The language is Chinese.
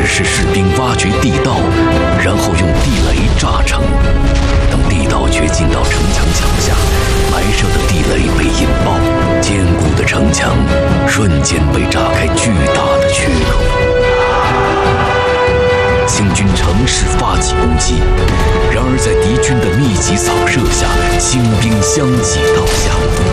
指示士兵挖掘地道，然后用地雷炸城。等地道掘进到城墙墙下，埋设的地雷被引爆，坚固的城墙瞬间被炸开巨大的缺口。清军乘势发起攻击，然而在敌军的密集扫射下，清兵相继倒下。